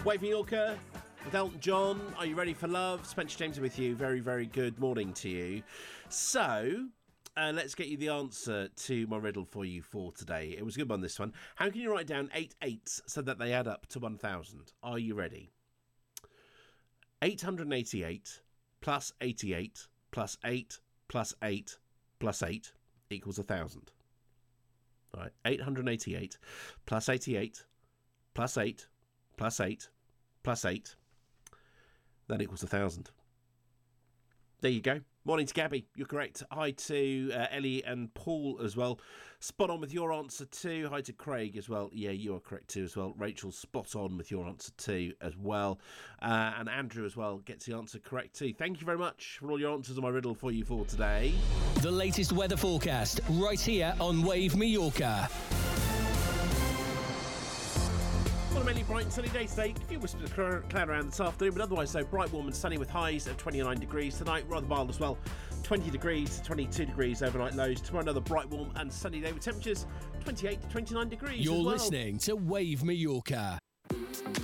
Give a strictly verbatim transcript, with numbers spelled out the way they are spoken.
Wave Mallorca with Elton John. Are you ready for love? Spencer James with you. Very, very good morning to you. So, uh, let's get you the answer to my riddle for you for today. It was a good one, this one. How can you write down eight eights so that they add up to one thousand? Are you ready? eight hundred eighty-eight plus eighty-eight plus eight plus eight plus eight equals one thousand. All right, eight hundred eighty-eight plus eighty-eight plus eight plus eight plus eight, that equals one thousand. There you go. Morning to Gabby, you're correct. Hi to uh, Ellie and Paul as well. Spot on with your answer too. Hi to Craig as well. Yeah, you are correct too as well. Rachel's spot on with your answer too as well. Uh, and Andrew as well gets the answer correct too. Thank you very much for all your answers on my riddle for you for today. The latest weather forecast right here on Wave Mallorca. Well, a mainly bright and sunny day today. A few whispers of cloud around this afternoon, but otherwise so bright, warm and sunny with highs of twenty-nine degrees. Tonight, rather mild as well. twenty degrees to twenty-two degrees overnight lows. Tomorrow, another bright, warm and sunny day with temperatures twenty-eight to twenty-nine degrees. You're as well. listening to Wave Mallorca.